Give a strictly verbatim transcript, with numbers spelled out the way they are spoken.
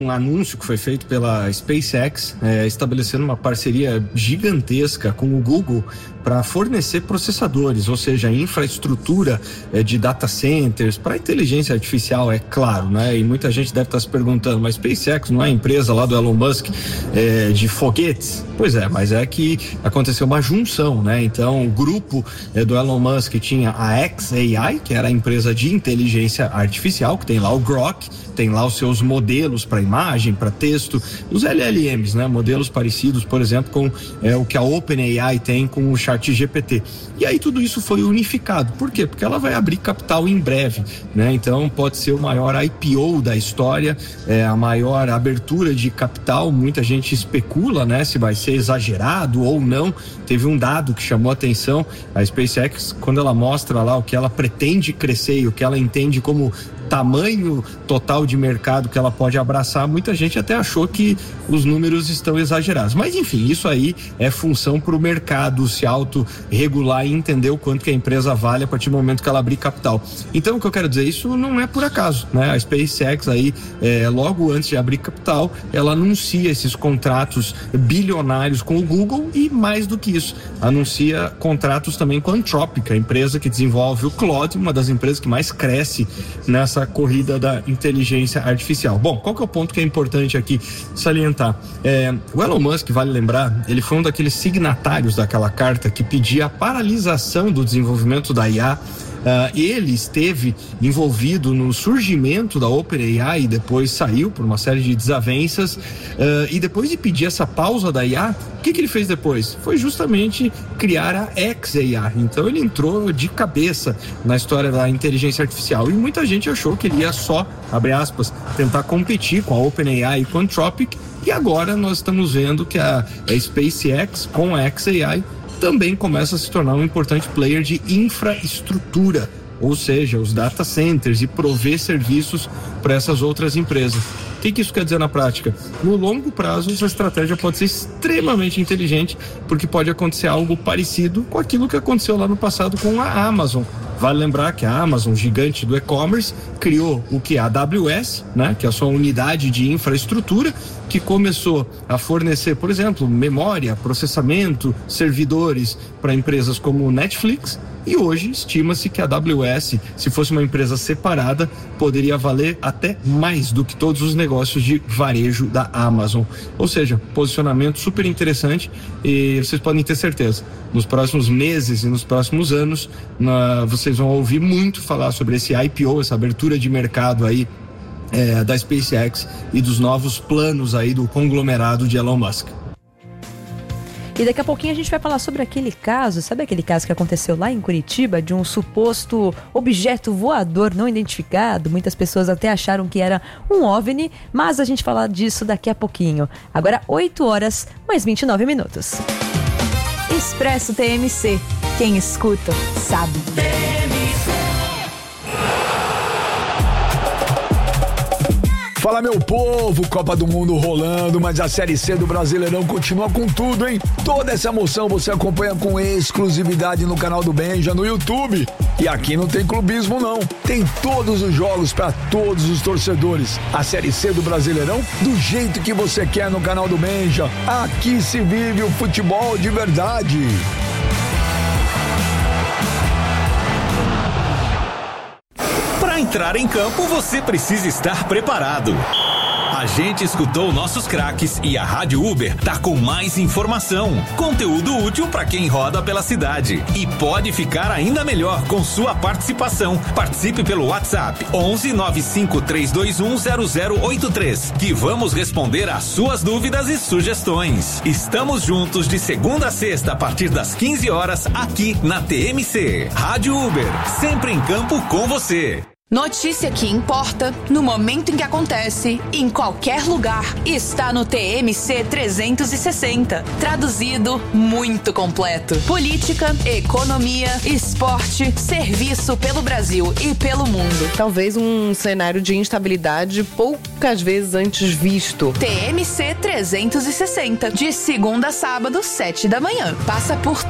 Um anúncio que foi feito pela SpaceX, é, estabelecendo uma parceria gigantesca com o Google para fornecer processadores, ou seja, infraestrutura é, de data centers para inteligência artificial, é claro, né? E muita gente deve estar se perguntando, mas SpaceX não é a empresa lá do Elon Musk é, de foguetes? Pois é, mas é que aconteceu uma junção, né? Então, o grupo é, do Elon Musk tinha a xAI, que era a empresa de inteligência artificial, que tem lá o Grok, tem lá os seus modelos para imagem, para texto, os L L Ms, né? Modelos parecidos, por exemplo, com é, o que a OpenAI tem com o ChatGPT. E aí tudo isso foi unificado. Por quê? Porque ela vai abrir capital em breve, né? Então pode ser o maior I P O da história, é, a maior abertura de capital. Muita gente especula, né? Se vai ser exagerado ou não. Teve um dado que chamou a atenção, a SpaceX, quando ela mostra lá o que ela pretende crescer e o que ela entende como tamanho total de mercado que ela pode abraçar, muita gente até achou que os números estão exagerados. Mas enfim, isso aí é função para o mercado se autorregular e entender o quanto que a empresa vale a partir do momento que ela abrir capital. Então, o que eu quero dizer, isso não é por acaso, né? A SpaceX aí, é, logo antes de abrir capital, ela anuncia esses contratos bilionários com o Google e, mais do que isso, anuncia contratos também com a Anthropic, a empresa que desenvolve o Claude, uma das empresas que mais cresce nessa corrida da inteligência artificial. Bom, qual que é o ponto que é importante aqui salientar? É, o Elon Musk, vale lembrar, ele foi um daqueles signatários daquela carta que pedia a paralisação do desenvolvimento da I A. Uh, ele esteve envolvido no surgimento da OpenAI e depois saiu por uma série de desavenças, uh, e depois de pedir essa pausa da I A, o que, que ele fez depois? Foi justamente criar a xAI. Então ele entrou de cabeça na história da inteligência artificial e muita gente achou que ele ia só, abre aspas, tentar competir com a OpenAI e com a Anthropic, e agora nós estamos vendo que a, a SpaceX com a xAI também começa a se tornar um importante player de infraestrutura, ou seja, os data centers, e prover serviços para essas outras empresas. O que, que isso quer dizer na prática? No longo prazo, essa estratégia pode ser extremamente inteligente, porque pode acontecer algo parecido com aquilo que aconteceu lá no passado com a Amazon. Vale lembrar que a Amazon, gigante do e-commerce, criou o que? A AWS, né? Que é a sua unidade de infraestrutura, que começou a fornecer, por exemplo, memória, processamento, servidores para empresas como o Netflix. E hoje estima-se que a AWS, se fosse uma empresa separada, poderia valer até mais do que todos os negócios de varejo da Amazon. Ou seja, posicionamento super interessante, e vocês podem ter certeza, nos próximos meses e nos próximos anos, na, vocês vão ouvir muito falar sobre esse I P O, essa abertura de mercado aí é, da SpaceX e dos novos planos aí do conglomerado de Elon Musk. E daqui a pouquinho a gente vai falar sobre aquele caso, sabe aquele caso que aconteceu lá em Curitiba, de um suposto objeto voador não identificado? Muitas pessoas até acharam que era um OVNI, mas a gente fala disso daqui a pouquinho. Agora oito horas, mais vinte e nove minutos. Expresso T M C. Quem escuta, sabe. Fala, meu povo, Copa do Mundo rolando, mas a Série C do Brasileirão continua com tudo, hein? Toda essa emoção você acompanha com exclusividade no canal do Benja, no YouTube. E aqui não tem clubismo, não. Tem todos os jogos para todos os torcedores. A Série C do Brasileirão, do jeito que você quer no canal do Benja. Aqui se vive o futebol de verdade. Para entrar em campo, você precisa estar preparado. A gente escutou nossos craques e a Rádio Uber tá com mais informação, conteúdo útil para quem roda pela cidade. E pode ficar ainda melhor com sua participação. Participe pelo WhatsApp onze nove cinco três dois um zero zero oito três, que vamos responder às suas dúvidas e sugestões. Estamos juntos de segunda a sexta a partir das quinze horas aqui na T M C. Rádio Uber, sempre em campo com você. Notícia que importa, no momento em que acontece, em qualquer lugar, está no T M C trezentos e sessenta. Traduzido, muito completo. Política, economia, esporte, serviço pelo Brasil e pelo mundo. Talvez um cenário de instabilidade poucas vezes antes visto. T M C trezentos e sessenta, de segunda a sábado, sete da manhã. Passa por